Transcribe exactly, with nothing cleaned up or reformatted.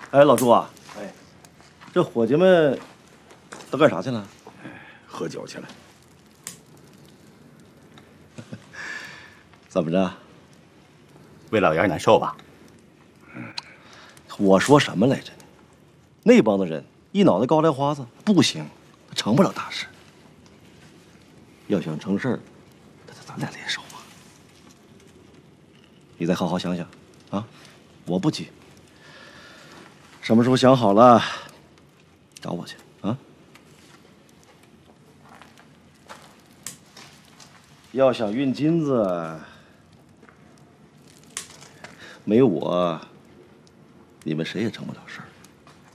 哎，老朱啊，哎，这伙计们都干啥去了？ 喝酒去了。 怎么着？ 魏老爷难受吧？ 我说什么来着？那帮子人一脑袋高粱花子，不行，成不了大事。要想成事儿，得咱俩联手啊！你再好好想想，啊，我不急。什么时候想好了，找我去啊！要想运金子，没有我，你们谁也成不了事儿。